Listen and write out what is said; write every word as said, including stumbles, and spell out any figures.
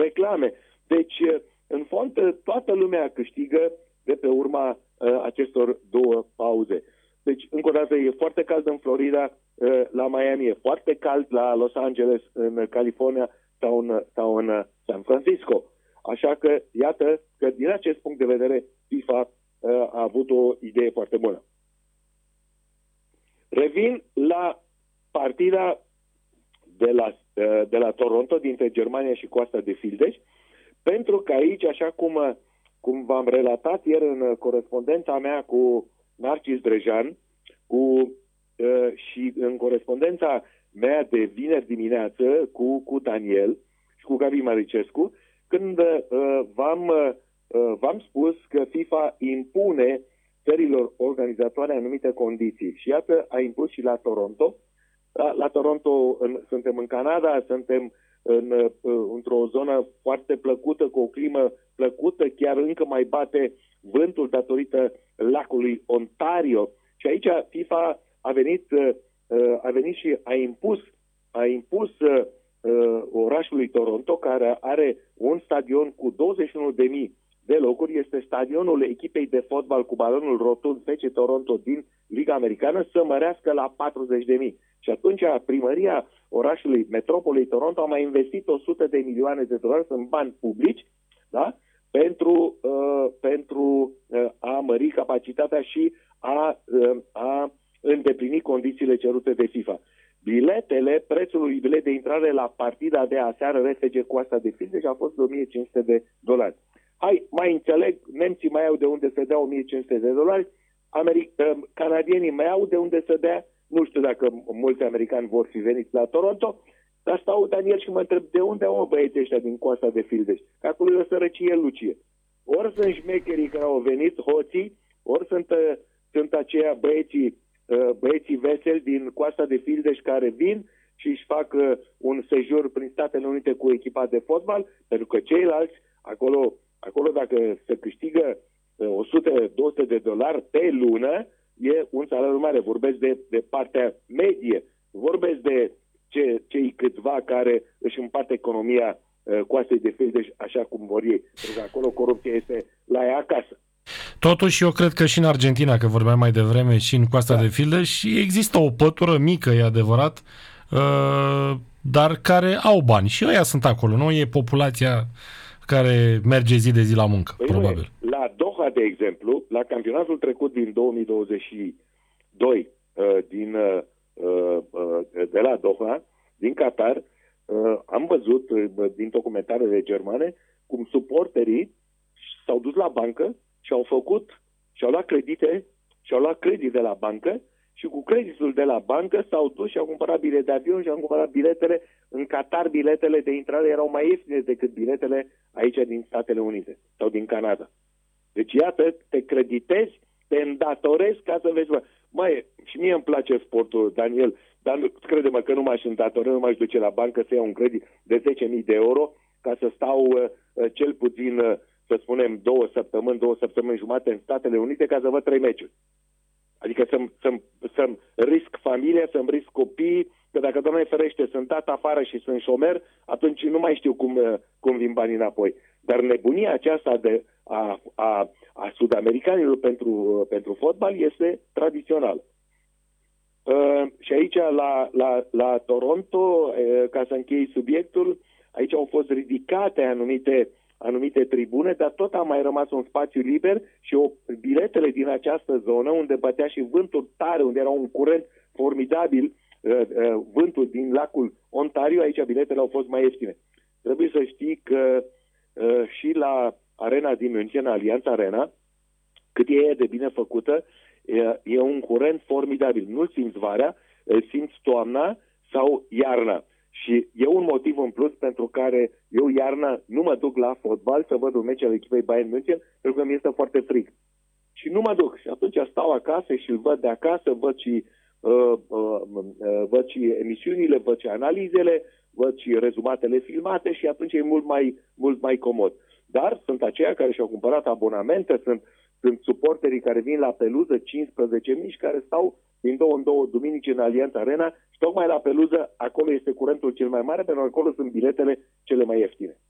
reclame. Deci, în fond, toată lumea câștigă de pe urma uh, acestor două pauze. Deci, încă o dată, e foarte cald în Florida, uh, la Miami, e foarte cald la Los Angeles, în California sau în, sau în San Francisco. Așa că, iată că din acest punct de vedere, FIFA uh, a avut o idee foarte bună. Revin la partida de la, uh, de la Toronto, dintre Germania și Coasta de Fildeș, pentru că aici, așa cum, cum v-am relatat ieri în corespondența mea cu Narcis Drejan cu, uh, și în corespondența mea de vineri dimineață cu, cu Daniel și cu Gabi Maricescu, când uh, v-am, uh, v-am spus că FIFA impune țărilor organizatoare anumite condiții. Și iată, a impus și la Toronto. La, la Toronto în, suntem în Canada, suntem în, uh, într-o zonă foarte plăcută, cu o climă plăcută, chiar încă mai bate vântul datorită lacului Ontario. Și aici FIFA a venit, uh, a venit și a impus, a impus uh, orașului Toronto, care are un stadion cu douăzeci și unu de mii de locuri, este stadionul echipei de fotbal cu balonul rotund F C Toronto din Liga Americană, să mărească la patruzeci de mii. Și atunci primăria orașului, metropolei Toronto, a mai investit o sută de milioane de dolari în bani publici, da? pentru, uh, pentru uh, a mări capacitatea și a, uh, a îndeplini condițiile cerute de FIFA. Biletele, prețul unui bilet de intrare la partida de aseară R F G Coasta de Fildeș a fost de o mie cinci sute de dolari. Hai, mai înțeleg, nemții mai au de unde să dea o mie cinci sute de dolari, Americ- canadienii mai au de unde să dea, nu știu dacă mulți americani vor fi veniți la Toronto, dar stau, Daniel, și mă întreb de unde au băieții ăștia din Coasta de Fildeș, că acolo e o sărăcie lucie. Ori sunt șmecherii care au venit, hoții, ori sunt, sunt aceia băieții băieții veseli din Coasta de Fildeș care vin și își fac uh, un sejur prin Statele Unite cu echipa de fotbal, pentru că ceilalți, acolo, acolo dacă se câștigă uh, o sută două sute de dolari pe lună, e un salariu mare. Vorbesc de, de partea medie, vorbesc de ce, cei câțiva care își împart economia uh, Coastei de Fildeș așa cum vor ei. Pentru că acolo corupția este la ea acasă. Totuși, eu cred că și în Argentina, că vorbeam mai devreme, și în Coasta da. de Fildeș, există o pătură mică, e adevărat, dar care au bani. Și ăia sunt acolo, nu? E populația care merge zi de zi la muncă, păi probabil. Nu, la Doha, de exemplu, la campionatul trecut din două mii douăzeci și doi, din, de la Doha, din Qatar, am văzut din documentarele germane cum suporterii s-au dus la bancă și au făcut, și-au luat credite, și-au luat credit de la bancă și cu creditul de la bancă s-au dus și au cumpărat bilete de avion și au cumpărat biletele. În Qatar, biletele de intrare erau mai ieftine decât biletele aici din Statele Unite sau din Canada. Deci, iată, te creditezi, te îndatorezi ca să vezi. Măi, și mie îmi place sportul, Daniel, dar crede-mă că nu m-aș îndatora, nu m-aș duce la bancă să iau un credit de zece mii de euro ca să stau uh, cel puțin... Uh, să spunem, două săptămâni, două săptămâni jumate în Statele Unite ca să văd trei meciuri. Adică să-mi, să-mi, să-mi risc familia, să-mi risc copiii, că dacă, Doamne ferește, sunt dat afară și sunt șomer, atunci nu mai știu cum, cum vin banii înapoi. Dar nebunia aceasta de a, a, a sud-americanilor pentru, pentru fotbal este tradițională. Uh, și aici, la, la, la Toronto, uh, ca să închei subiectul, aici au fost ridicate anumite anumite tribune, dar tot a mai rămas un spațiu liber și o, biletele din această zonă, unde bătea și vântul tare, unde era un curent formidabil, uh, uh, vântul din lacul Ontario, aici biletele au fost mai ieftine. Trebuie să știi că uh, și la arena din München, Allianz Arena, cât e de bine făcută, uh, e un curent formidabil. Nu-l simți vara, îl simți toamna sau iarna. Și e un motiv în plus pentru care eu iarna nu mă duc la fotbal să văd un meci al echipei Bayern München, pentru că mi este foarte frig. Și nu mă duc. Și atunci stau acasă și îl văd de acasă, văd și, uh, uh, uh, văd și emisiunile, văd și analizele, văd și rezumatele filmate și atunci e mult mai, mult mai comod. Dar sunt aceia care și-au cumpărat abonamente, sunt, sunt suporterii care vin la peluză, cincisprezece mii, și care stau din două în două duminici în Allianz Arena și tocmai la peluză acolo este curentul cel mai mare, pentru că acolo sunt biletele cele mai ieftine.